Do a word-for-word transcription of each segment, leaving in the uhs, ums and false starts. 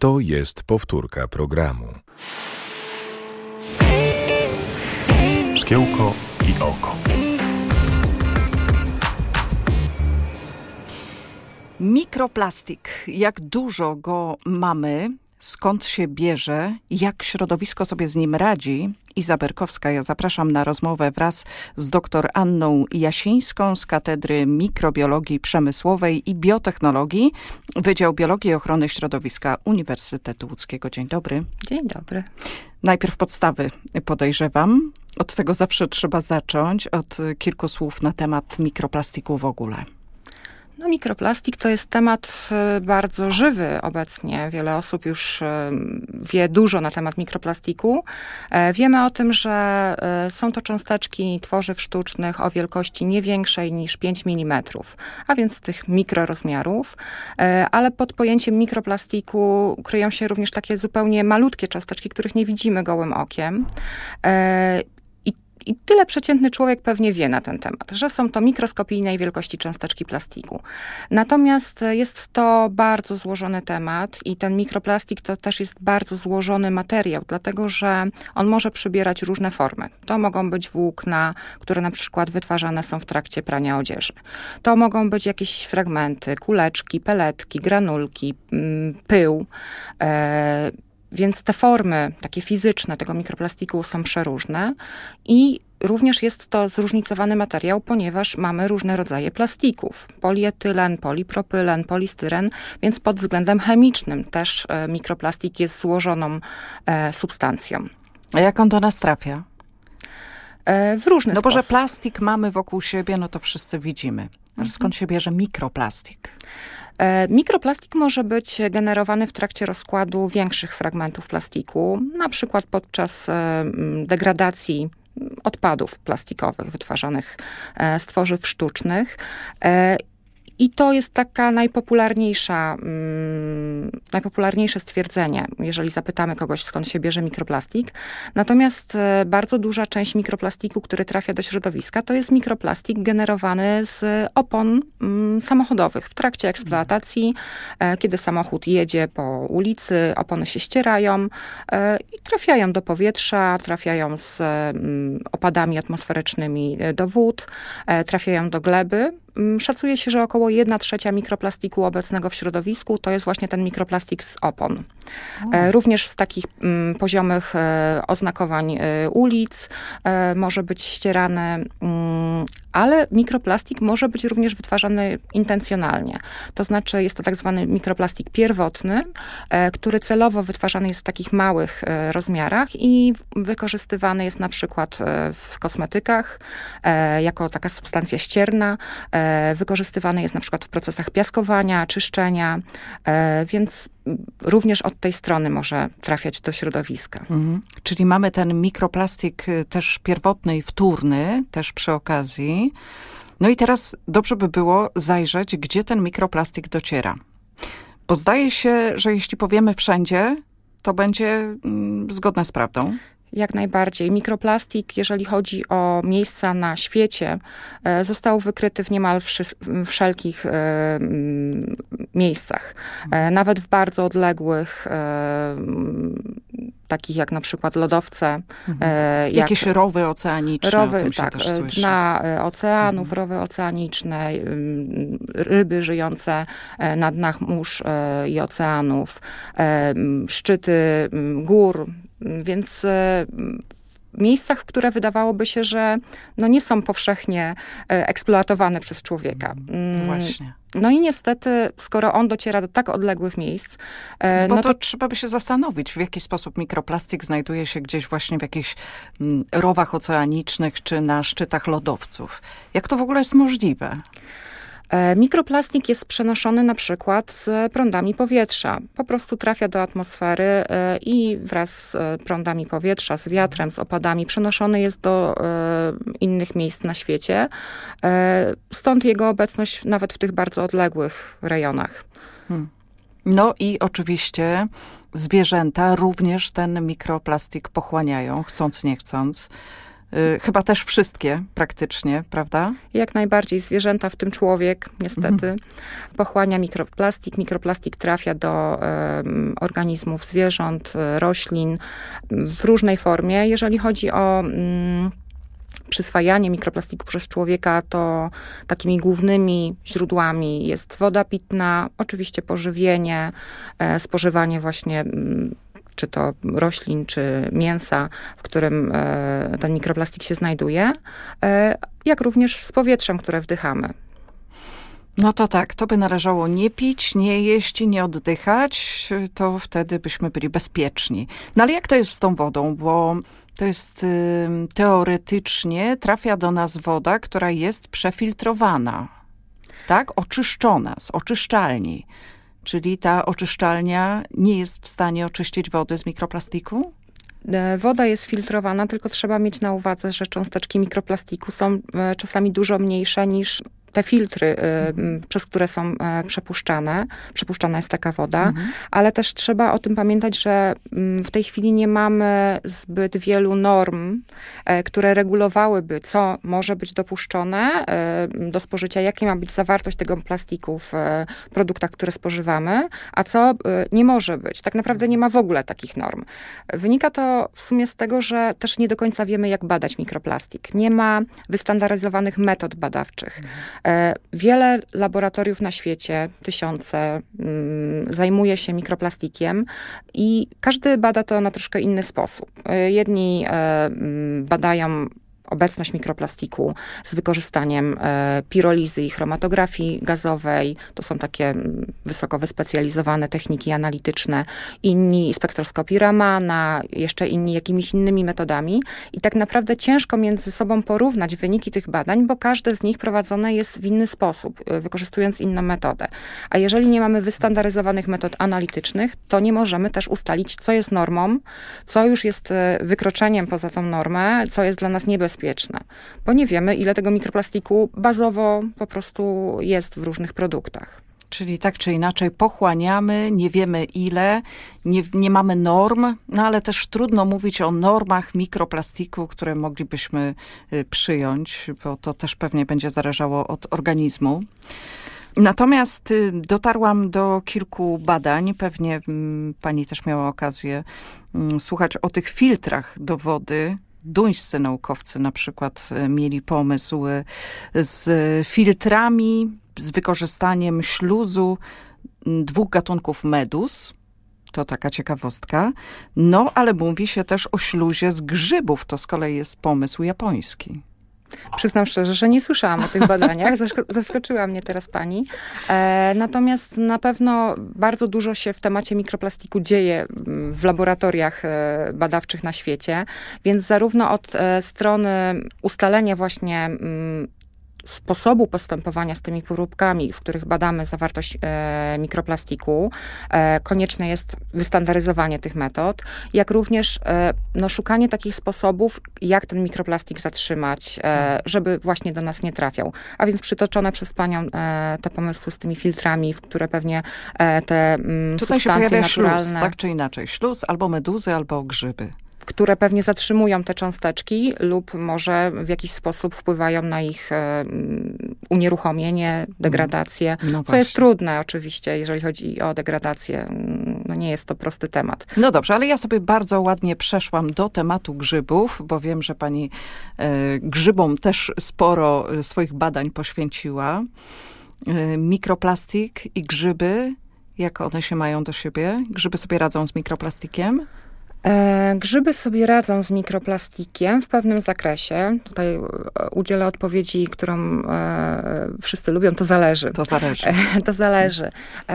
To jest powtórka programu. Szkiełko i oko. Mikroplastik. Jak dużo go mamy, skąd się bierze, jak środowisko sobie z nim radzi? Iza Berkowska, ja zapraszam na rozmowę wraz z dr Anną Jasińską z Katedry Mikrobiologii Przemysłowej i Biotechnologii, Wydział Biologii i Ochrony Środowiska Uniwersytetu Łódzkiego. Dzień dobry. Dzień dobry. Najpierw podstawy, podejrzewam. Od tego zawsze trzeba zacząć, od kilku słów na temat mikroplastiku w ogóle. No, mikroplastik to jest temat bardzo żywy obecnie. Wiele osób już wie dużo na temat mikroplastiku. Wiemy o tym, że są to cząsteczki tworzyw sztucznych o wielkości nie większej niż pięć milimetrów, a więc tych mikrorozmiarów. Ale pod pojęciem mikroplastiku kryją się również takie zupełnie malutkie cząsteczki, których nie widzimy gołym okiem. I tyle przeciętny człowiek pewnie wie na ten temat, że są to mikroskopijnej wielkości cząsteczki plastiku. Natomiast jest to bardzo złożony temat i ten mikroplastik to też jest bardzo złożony materiał, dlatego że on może przybierać różne formy. To mogą być włókna, które na przykład wytwarzane są w trakcie prania odzieży. To mogą być jakieś fragmenty, kuleczki, peletki, granulki, pył. E, Więc te formy takie fizyczne tego mikroplastiku są przeróżne i również jest to zróżnicowany materiał, ponieważ mamy różne rodzaje plastików. Polietylen, polipropylen, polistyren, więc pod względem chemicznym też e, mikroplastik jest złożoną e, substancją. A jak on do nas trafia? E, w różny no sposób. No bo, że plastik mamy wokół siebie, no to wszyscy widzimy. Ale skąd się bierze mikroplastik? Mikroplastik może być generowany w trakcie rozkładu większych fragmentów plastiku, na przykład podczas degradacji odpadów plastikowych wytwarzanych z tworzyw sztucznych. I to jest taka najpopularniejsza, um, najpopularniejsze stwierdzenie, jeżeli zapytamy kogoś, skąd się bierze mikroplastik. Natomiast e, bardzo duża część mikroplastiku, który trafia do środowiska, to jest mikroplastik generowany z opon um, samochodowych. W trakcie eksploatacji, e, kiedy samochód jedzie po ulicy, opony się ścierają e, i trafiają do powietrza, trafiają z um, opadami atmosferycznymi do wód, e, trafiają do gleby. Szacuje się, że około jedna trzecia mikroplastiku obecnego w środowisku to jest właśnie ten mikroplastik z opon. O. Również z takich m, poziomych e, oznakowań e, ulic e, może być ścierany, m, ale mikroplastik może być również wytwarzany intencjonalnie. To znaczy jest to tak zwany mikroplastik pierwotny, e, który celowo wytwarzany jest w takich małych e, rozmiarach i wykorzystywany jest na przykład e, w kosmetykach e, jako taka substancja ścierna, e, wykorzystywany jest na przykład w procesach piaskowania, czyszczenia, więc również od tej strony może trafiać do środowiska. Mhm. Czyli mamy ten mikroplastik też pierwotny i wtórny, też przy okazji. No i teraz dobrze by było zajrzeć, gdzie ten mikroplastik dociera. Bo zdaje się, że jeśli powiemy wszędzie, to będzie mm, zgodne z prawdą. Jak najbardziej. Mikroplastik, jeżeli chodzi o miejsca na świecie, został wykryty w niemal wszelkich miejscach. Nawet w bardzo odległych, takich jak na przykład lodowce. Mhm. Jak Jakieś rowy oceaniczne. Rowy, tak, dna oceanów, mhm. rowy oceaniczne, ryby żyjące na dnach mórz i oceanów, szczyty gór. Więc w miejscach, które wydawałoby się, że no nie są powszechnie eksploatowane przez człowieka. Właśnie. No i niestety, skoro on dociera do tak odległych miejsc... Bo no to, to trzeba by się zastanowić, w jaki sposób mikroplastik znajduje się gdzieś właśnie w jakichś mm, rowach oceanicznych czy na szczytach lodowców. Jak to w ogóle jest możliwe? Mikroplastik jest przenoszony na przykład z prądami powietrza. Po prostu trafia do atmosfery i wraz z prądami powietrza, z wiatrem, z opadami przenoszony jest do innych miejsc na świecie. Stąd jego obecność nawet w tych bardzo odległych rejonach. Hmm. No i oczywiście zwierzęta również ten mikroplastik pochłaniają, chcąc nie chcąc. Chyba też wszystkie praktycznie, prawda? Jak najbardziej. Zwierzęta, w tym człowiek, niestety, mhm. pochłania mikroplastik. Mikroplastik trafia do um, organizmów zwierząt, roślin w różnej formie. Jeżeli chodzi o um, przyswajanie mikroplastiku przez człowieka, to takimi głównymi źródłami jest woda pitna, oczywiście pożywienie, e, spożywanie właśnie m, czy to roślin, czy mięsa, w którym e, ten mikroplastik się znajduje, e, jak również z powietrzem, które wdychamy. No to tak, to by należało nie pić, nie jeść, nie oddychać, to wtedy byśmy byli bezpieczni. No ale jak to jest z tą wodą, bo to jest y, teoretycznie trafia do nas woda, która jest przefiltrowana, tak? Oczyszczona z oczyszczalni. Czyli ta oczyszczalnia nie jest w stanie oczyścić wody z mikroplastiku? Woda jest filtrowana, tylko trzeba mieć na uwadze, że cząsteczki mikroplastiku są czasami dużo mniejsze niż te filtry, y, przez które są y, przepuszczane. Przepuszczana jest taka woda, mhm. ale też trzeba o tym pamiętać, że y, w tej chwili nie mamy zbyt wielu norm, y, które regulowałyby, co może być dopuszczone y, do spożycia, jaka ma być zawartość tego plastiku w y, produktach, które spożywamy, a co y, nie może być. Tak naprawdę nie ma w ogóle takich norm. Wynika to w sumie z tego, że też nie do końca wiemy, jak badać mikroplastik. Nie ma wystandaryzowanych metod badawczych. Wiele laboratoriów na świecie, tysiące, zajmuje się mikroplastikiem i każdy bada to na troszkę inny sposób. Jedni badają obecność mikroplastiku z wykorzystaniem e, pirolizy i chromatografii gazowej. To są takie wysoko wyspecjalizowane techniki analityczne. Inni spektroskopii Ramana, jeszcze inni jakimiś innymi metodami. I tak naprawdę ciężko między sobą porównać wyniki tych badań, bo każde z nich prowadzone jest w inny sposób, wykorzystując inną metodę. A jeżeli nie mamy wystandaryzowanych metod analitycznych, to nie możemy też ustalić, co jest normą, co już jest wykroczeniem poza tą normę, co jest dla nas niebezpieczne. Bezpieczne, bo nie wiemy, ile tego mikroplastiku bazowo po prostu jest w różnych produktach. Czyli tak czy inaczej pochłaniamy, nie wiemy ile, nie, nie mamy norm, no ale też trudno mówić o normach mikroplastiku, które moglibyśmy przyjąć, bo to też pewnie będzie zależało od organizmu. Natomiast dotarłam do kilku badań, pewnie pani też miała okazję słuchać o tych filtrach do wody. Duńscy naukowcy na przykład mieli pomysł z filtrami, z wykorzystaniem śluzu dwóch gatunków meduz. To taka ciekawostka. No, ale mówi się też o śluzie z grzybów. To z kolei jest pomysł japoński. Przyznam szczerze, że nie słyszałam o tych badaniach. Zaskoczyła mnie teraz pani. E, natomiast na pewno bardzo dużo się w temacie mikroplastiku dzieje w laboratoriach e, badawczych na świecie. Więc zarówno od e, strony ustalenia właśnie m, sposobu postępowania z tymi próbkami, w których badamy zawartość e, mikroplastiku, e, konieczne jest wystandaryzowanie tych metod, jak również e, no, szukanie takich sposobów, jak ten mikroplastik zatrzymać, e, żeby właśnie do nas nie trafiał. A więc przytoczone przez panią e, te pomysły z tymi filtrami, w które pewnie e, te mm, Tutaj substancje się naturalne... śluz, tak czy inaczej. Śluz albo meduzy, albo grzyby. Które pewnie zatrzymują te cząsteczki lub może w jakiś sposób wpływają na ich e, unieruchomienie, degradację, no co właśnie. jest trudne oczywiście, jeżeli chodzi o degradację. No nie jest to prosty temat. No dobrze, ale ja sobie bardzo ładnie przeszłam do tematu grzybów, bo wiem, że pani e, grzybom też sporo swoich badań poświęciła. E, mikroplastik i grzyby, jak one się mają do siebie? Grzyby sobie radzą z mikroplastikiem? Grzyby sobie radzą z mikroplastikiem w pewnym zakresie. Tutaj udzielę odpowiedzi, którą wszyscy lubią, to zależy. To zależy. To zależy.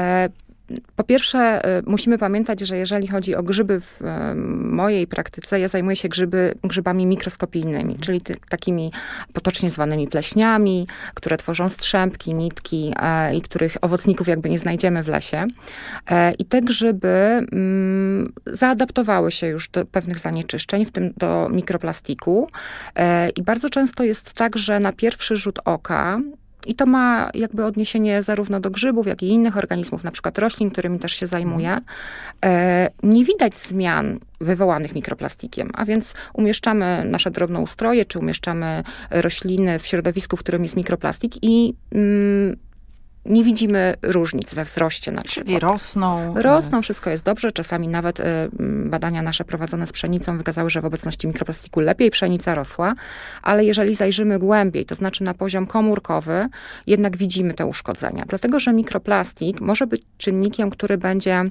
Po pierwsze, musimy pamiętać, że jeżeli chodzi o grzyby w mojej praktyce, ja zajmuję się grzyby, grzybami mikroskopijnymi, czyli ty, takimi potocznie zwanymi pleśniami, które tworzą strzępki, nitki e, i których owocników jakby nie znajdziemy w lesie. E, I te grzyby mm, zaadaptowały się już do pewnych zanieczyszczeń, w tym do mikroplastiku. E, I bardzo często jest tak, że na pierwszy rzut oka i to ma jakby odniesienie zarówno do grzybów, jak i innych organizmów, na przykład roślin, którymi też się zajmuję. E, nie widać zmian wywołanych mikroplastikiem. A więc umieszczamy nasze drobnoustroje, czy umieszczamy rośliny w środowisku, w którym jest mikroplastik i mm, nie widzimy różnic we wzroście na przykład. Czyli rosną. Rosną, wszystko jest dobrze. Czasami nawet y, badania nasze prowadzone z pszenicą wykazały, że w obecności mikroplastiku lepiej pszenica rosła, ale jeżeli zajrzymy głębiej, to znaczy na poziom komórkowy, jednak widzimy te uszkodzenia. Dlatego, że mikroplastik może być czynnikiem, który będzie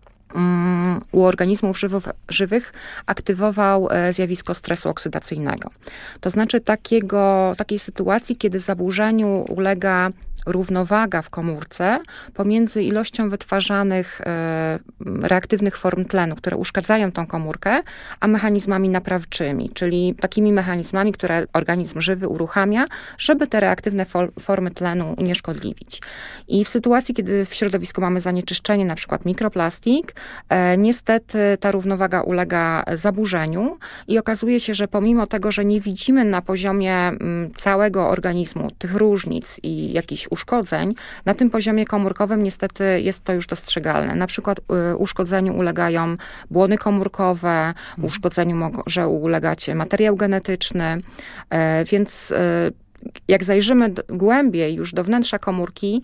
u organizmów żywych, żywych aktywował zjawisko stresu oksydacyjnego. To znaczy takiego, takiej sytuacji, kiedy zaburzeniu ulega równowaga w komórce pomiędzy ilością wytwarzanych e, reaktywnych form tlenu, które uszkadzają tą komórkę, a mechanizmami naprawczymi, czyli takimi mechanizmami, które organizm żywy uruchamia, żeby te reaktywne for, formy tlenu unieszkodliwić. I w sytuacji, kiedy w środowisku mamy zanieczyszczenie, na przykład mikroplastik, e, niestety ta równowaga ulega zaburzeniu i okazuje się, że pomimo tego, że nie widzimy na poziomie m, całego organizmu tych różnic i jakichś uszkodzeń, na tym poziomie komórkowym niestety jest to już dostrzegalne. Na przykład y, uszkodzeniu ulegają błony komórkowe, mhm. uszkodzeniu może ulegać materiał genetyczny, y, więc y, jak zajrzymy d- głębiej już do wnętrza komórki,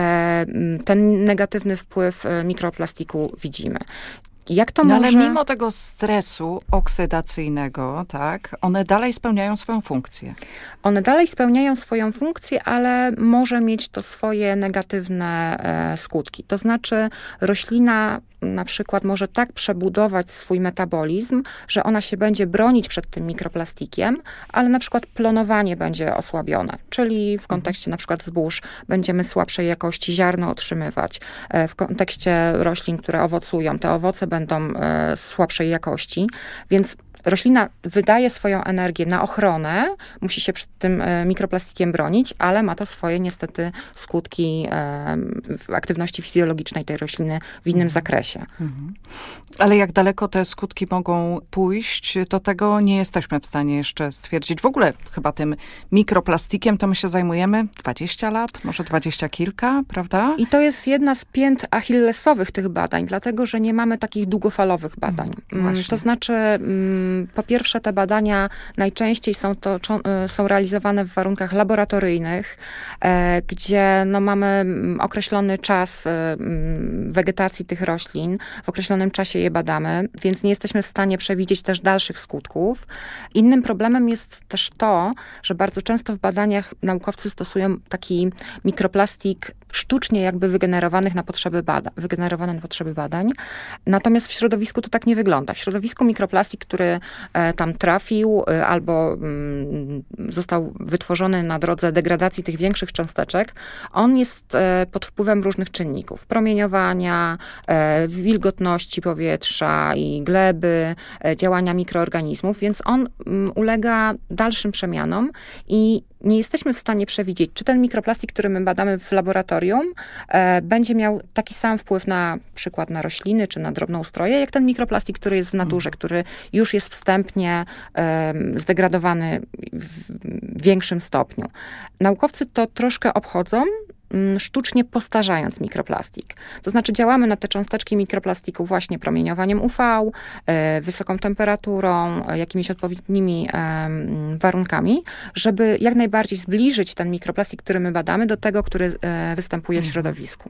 y, ten negatywny wpływ y, mikroplastiku widzimy. Jak to no, może... Ale mimo tego stresu oksydacyjnego, tak, one dalej spełniają swoją funkcję. One dalej spełniają swoją funkcję, ale może mieć to swoje negatywne e, skutki. To znaczy roślina na przykład może tak przebudować swój metabolizm, że ona się będzie bronić przed tym mikroplastikiem, ale na przykład plonowanie będzie osłabione, czyli w kontekście na przykład zbóż będziemy słabszej jakości ziarno otrzymywać. E, w kontekście roślin, które owocują, te owoce będą e, słabszej jakości, więc roślina wydaje swoją energię na ochronę, musi się przed tym e, mikroplastikiem bronić, ale ma to swoje niestety skutki e, w aktywności fizjologicznej tej rośliny w innym mhm. zakresie. Mhm. Ale jak daleko te skutki mogą pójść, to tego nie jesteśmy w stanie jeszcze stwierdzić. W ogóle chyba tym mikroplastikiem to my się zajmujemy dwadzieścia lat, może dwadzieścia kilka, prawda? I to jest jedna z pięt achillesowych tych badań, dlatego, że nie mamy takich długofalowych badań. Mhm, to znaczy, po pierwsze, te badania najczęściej są, to, są realizowane w warunkach laboratoryjnych, gdzie no, mamy określony czas wegetacji tych roślin, w określonym czasie je badamy, więc nie jesteśmy w stanie przewidzieć też dalszych skutków. Innym problemem jest też to, że bardzo często w badaniach naukowcy stosują taki mikroplastik sztucznie jakby wygenerowanych na potrzeby badań, wygenerowany na potrzeby badań. Natomiast w środowisku to tak nie wygląda. W środowisku mikroplastik, który e, tam trafił e, albo mm, został wytworzony na drodze degradacji tych większych cząsteczek, on jest e, pod wpływem różnych czynników. Promieniowania, e, wilgotności powietrza i gleby, e, działania mikroorganizmów, więc on m, ulega dalszym przemianom i nie jesteśmy w stanie przewidzieć, czy ten mikroplastik, który my badamy w laboratorium, e, będzie miał taki sam wpływ na przykład na rośliny, czy na drobnoustroje, jak ten mikroplastik, który jest w naturze, mm. który już jest wstępnie e, zdegradowany w większym stopniu. Naukowcy to troszkę obchodzą, sztucznie postarzając mikroplastik. To znaczy działamy na te cząsteczki mikroplastiku właśnie promieniowaniem U V, wysoką temperaturą, jakimiś odpowiednimi warunkami, żeby jak najbardziej zbliżyć ten mikroplastik, który my badamy, do tego, który występuje w środowisku.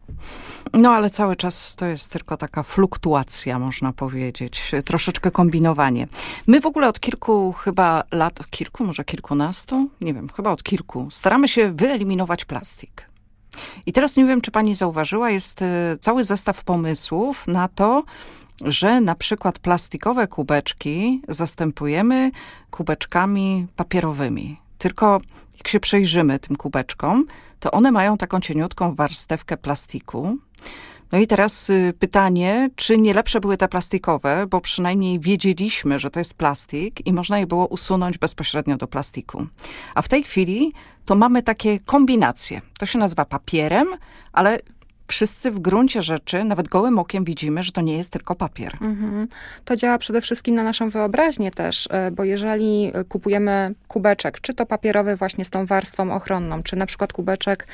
No ale cały czas to jest tylko taka fluktuacja, można powiedzieć, troszeczkę kombinowanie. My w ogóle od kilku chyba lat, od kilku, może kilkunastu, nie wiem, chyba od kilku, staramy się wyeliminować plastik. I teraz nie wiem, czy pani zauważyła, jest cały zestaw pomysłów na to, że na przykład plastikowe kubeczki zastępujemy kubeczkami papierowymi. Tylko jak się przejrzymy tym kubeczkom, to one mają taką cieniutką warstewkę plastiku. No i teraz pytanie, czy nie lepsze były te plastikowe, bo przynajmniej wiedzieliśmy, że to jest plastik i można je było usunąć bezpośrednio do plastiku. A w tej chwili to mamy takie kombinacje. To się nazywa papierem, ale wszyscy w gruncie rzeczy, nawet gołym okiem widzimy, że to nie jest tylko papier. Mhm. To działa przede wszystkim na naszą wyobraźnię też, bo jeżeli kupujemy kubeczek, czy to papierowy właśnie z tą warstwą ochronną, czy na przykład kubeczek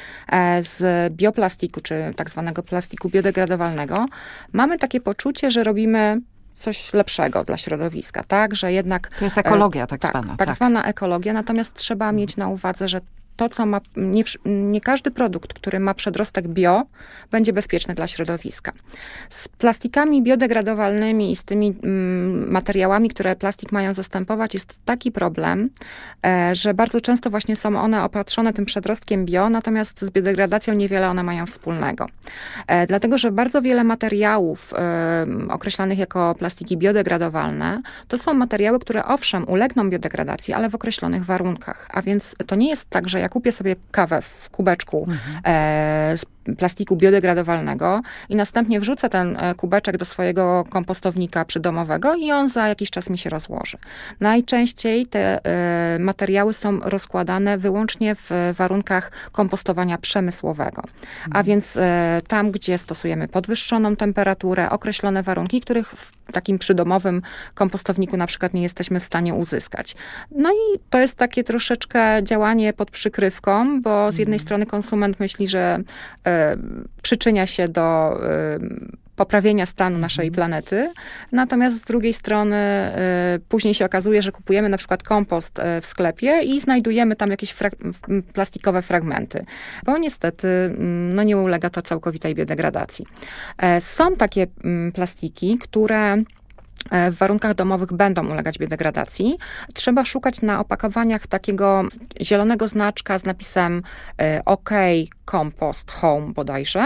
z bioplastiku, czy tak zwanego plastiku biodegradowalnego, mamy takie poczucie, że robimy coś lepszego dla środowiska, tak? Że jednak... To jest ekologia tak, tak zwana. Tak, tak zwana ekologia, natomiast trzeba mieć na uwadze, że to, co ma, nie, nie każdy produkt, który ma przedrostek bio, będzie bezpieczny dla środowiska. Z plastikami biodegradowalnymi i z tymi mm, materiałami, które plastik mają zastępować, jest taki problem, e, że bardzo często właśnie są one opatrzone tym przedrostkiem bio, natomiast z biodegradacją niewiele one mają wspólnego. E, dlatego, że bardzo wiele materiałów e, określanych jako plastiki biodegradowalne, to są materiały, które owszem ulegną biodegradacji, ale w określonych warunkach. A więc to nie jest tak, że ja kupię sobie kawę w kubeczku mhm. e, z plastiku biodegradowalnego i następnie wrzucę ten kubeczek do swojego kompostownika przydomowego i on za jakiś czas mi się rozłoży. Najczęściej te e, materiały są rozkładane wyłącznie w warunkach kompostowania przemysłowego. Mhm. A więc e, tam, gdzie stosujemy podwyższoną temperaturę, określone warunki, których w takim przydomowym kompostowniku na przykład nie jesteśmy w stanie uzyskać. No i to jest takie troszeczkę działanie pod przykrywką, bo z jednej mhm. strony konsument myśli, że e, przyczynia się do y, poprawienia stanu naszej planety, natomiast z drugiej strony y, później się okazuje, że kupujemy na przykład kompost y, w sklepie i znajdujemy tam jakieś fra- plastikowe fragmenty, bo niestety y, no nie ulega to całkowitej biodegradacji. Y, są takie y, plastiki, które w warunkach domowych będą ulegać biodegradacji. Trzeba szukać na opakowaniach takiego zielonego znaczka z napisem OK, Compost Home bodajże.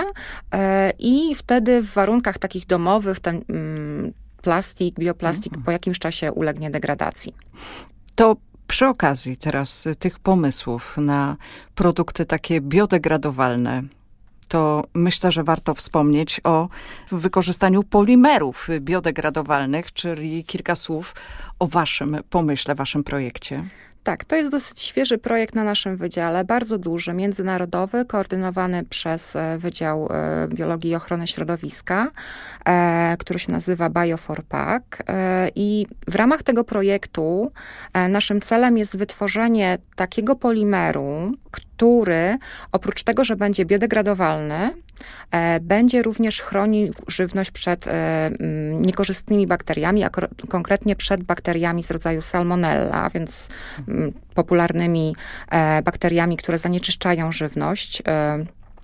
I wtedy w warunkach takich domowych ten plastik, bioplastik mhm. po jakimś czasie ulegnie degradacji. To przy okazji teraz tych pomysłów na produkty takie biodegradowalne, to myślę, że warto wspomnieć o wykorzystaniu polimerów biodegradowalnych, czyli kilka słów o waszym pomyśle, waszym projekcie. Tak, to jest dosyć świeży projekt na naszym wydziale, bardzo duży, międzynarodowy, koordynowany przez Wydział Biologii i Ochrony Środowiska, e, który się nazywa Bio four Pack. E, I w ramach tego projektu e, naszym celem jest wytworzenie takiego polimeru, który oprócz tego, że będzie biodegradowalny, e, będzie również chronił żywność przed e, niekorzystnymi bakteriami, a ko- konkretnie przed bakteriami z rodzaju salmonella, więc m, popularnymi e, bakteriami, które zanieczyszczają żywność. E,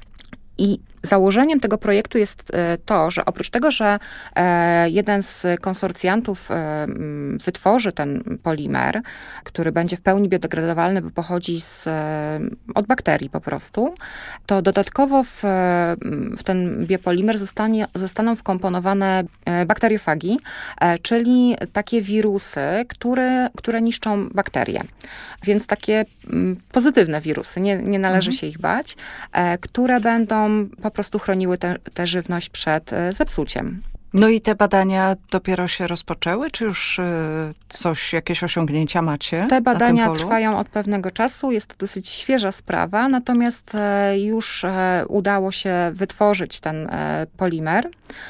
I założeniem tego projektu jest to, że oprócz tego, że jeden z konsorcjantów wytworzy ten polimer, który będzie w pełni biodegradowalny, bo pochodzi z, od bakterii po prostu, to dodatkowo w, w ten biopolimer zostanie, zostaną wkomponowane bakteriofagi, czyli takie wirusy, które, które niszczą bakterie. Więc takie pozytywne wirusy, nie, nie należy mhm. się ich bać, które będą po prostu chroniły tę żywność przed e, zepsuciem. No i te badania dopiero się rozpoczęły, czy już y, coś, jakieś osiągnięcia macie? Te badania trwają od pewnego czasu, jest to dosyć świeża sprawa, natomiast e, już e, udało się wytworzyć ten e, polimer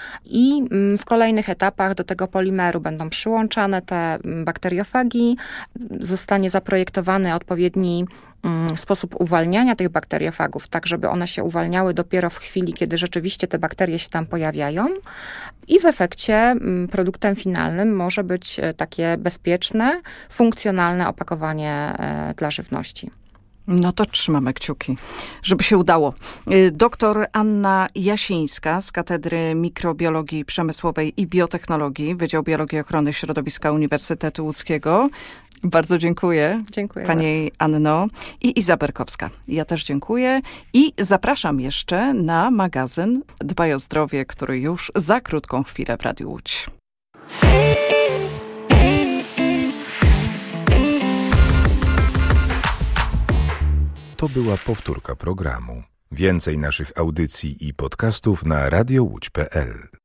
i m, w kolejnych etapach do tego polimeru będą przyłączane te bakteriofagi, zostanie zaprojektowany odpowiedni sposób uwalniania tych bakteriofagów, tak żeby one się uwalniały dopiero w chwili, kiedy rzeczywiście te bakterie się tam pojawiają i w efekcie produktem finalnym może być takie bezpieczne, funkcjonalne opakowanie dla żywności. No to trzymamy kciuki, żeby się udało. Doktor Anna Jasińska z Katedry Mikrobiologii Przemysłowej i Biotechnologii, Wydział Biologii i Ochrony Środowiska Uniwersytetu Łódzkiego. Bardzo dziękuję. Dziękuję Pani bardzo. Anno. I Iza Berkowska. Ja też dziękuję. I zapraszam jeszcze na magazyn Dbaj o zdrowie, który już za krótką chwilę w Radiu Łódź. To była powtórka programu. Więcej naszych audycji i podcastów na radio łódź kropka pe el.